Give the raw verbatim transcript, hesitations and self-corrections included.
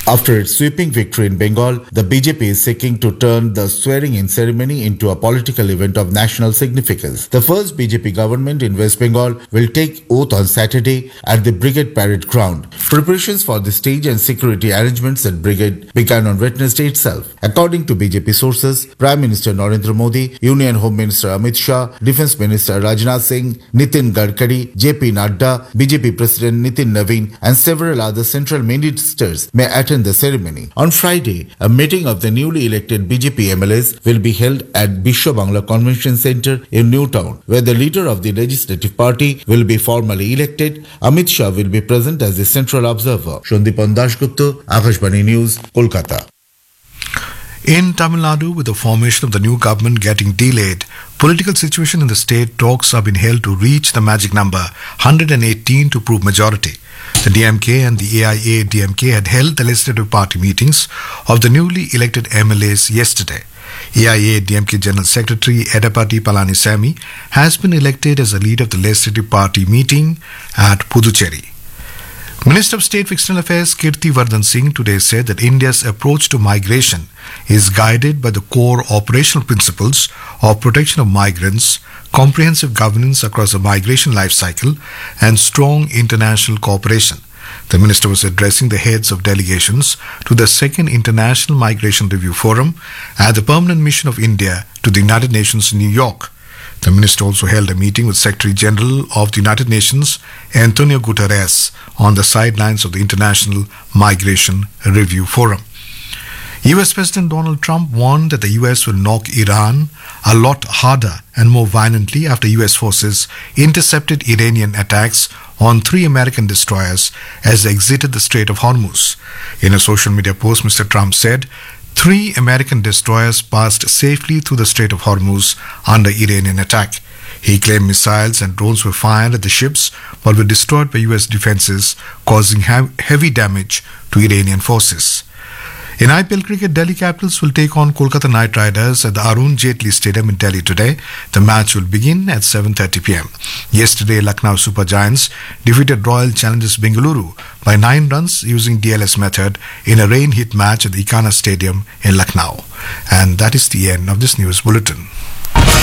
After its sweeping victory in Bengal, the B J P is seeking to turn the swearing-in ceremony into a political event of national significance. The first B J P government in West Bengal will take oath on Saturday at the Brigade Parade Ground. Preparations for the stage and security arrangements at Brigade began on Wednesday itself. According to B J P sources, Prime Minister Narendra Modi, Union Home Minister Amit Shah, Defence Minister Rajnath Singh, Nitin Gadkari, J P Nadda, B J P President Nitin Naveen and several other central ministers may attend the ceremony. On Friday, a meeting of the newly elected B J P M L As will be held at Bishwa Bangla Convention Centre in Newtown, where the leader of the Legislative Party will be formally elected. Amit Shah will be present as the central observer. Shandipan Dashgupta, Akashvani News, Kolkata. In Tamil Nadu, with the formation of the new government getting delayed, political situation in the state talks have been held to reach the magic number one hundred eighteen to prove majority. The D M K and the A I A D M K had held the legislative party meetings of the newly elected M L As yesterday. A I A D M K General Secretary Edapati Palanisamy has been elected as the leader of the legislative party meeting at Puducherry. Minister of State for External Affairs Kirti Vardhan Singh today said that India's approach to migration is guided by the core operational principles of protection of migrants, comprehensive governance across the migration life cycle, and strong international cooperation. The minister was addressing the heads of delegations to the second International Migration Review Forum at the Permanent Mission of India to the United Nations in New York. The minister also held a meeting with Secretary General of the United Nations, Antonio Guterres, on the sidelines of the International Migration Review Forum. U S President Donald Trump warned that the U S will knock Iran a lot harder and more violently after U S forces intercepted Iranian attacks on three American destroyers as they exited the Strait of Hormuz. In a social media post, Mister Trump said, Three American destroyers passed safely through the Strait of Hormuz under Iranian attack. He claimed missiles and drones were fired at the ships but were destroyed by U S defenses, causing heavy damage to Iranian forces. In I P L cricket, Delhi Capitals will take on Kolkata Knight Riders at the Arun Jaitley Stadium in Delhi today. The match will begin at seven thirty p m. Yesterday, Lucknow Super Giants defeated Royal Challengers Bengaluru by nine runs using D L S method in a rain-hit match at the Ikana Stadium in Lucknow. And that is the end of this news bulletin.